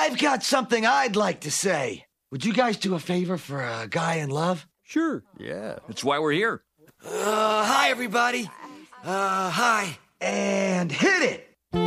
I've got something I'd like to say. Would you guys do a favor for a guy in love? Sure, yeah. That's why we're here. Hi, everybody. Hi. And hit it!